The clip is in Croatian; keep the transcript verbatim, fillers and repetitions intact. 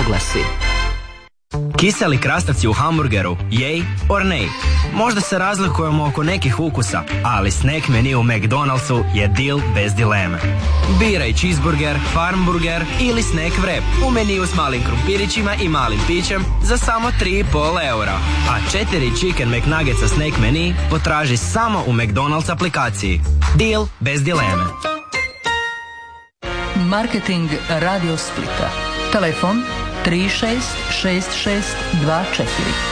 oglasi. Kiseli krastavci u hamburgeru, yay or nay? Možda se razlikujemo oko nekih ukusa, ali snack menu u McDonald'su je deal bez dileme. Biraj cheeseburger, farmburger ili snack wrap u meniju s malim krumpirićima i malim pićem za samo tri i pol eura. A četiri chicken McNuggetsa snack menu potraži samo u McDonald's aplikaciji. Deal bez dileme. Marketing Radio Splita. Telefon tri šest šest šest dva četiri.